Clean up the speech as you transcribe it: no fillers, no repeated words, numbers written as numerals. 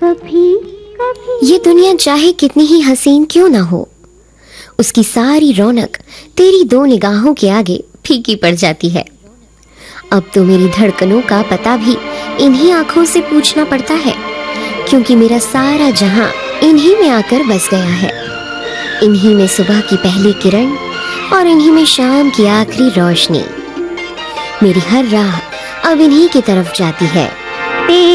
कभी कभी ये दुनिया चाहे कितनी ही हसीन क्यों ना हो, उसकी सारी रौनक तेरी दो निगाहों के आगे फीकी पड़ जाती है। अब तो मेरी धड़कनों का पता भी इन्हीं आंखों से पूछना पड़ता है, क्योंकि मेरा सारा जहां इन्हीं में आकर बस गया है। इन्हीं में सुबह की पहली किरण और इन्हीं में शाम की आखिरी रोशनी। मेरी हर राह अब इन्हीं की तरफ जाती है।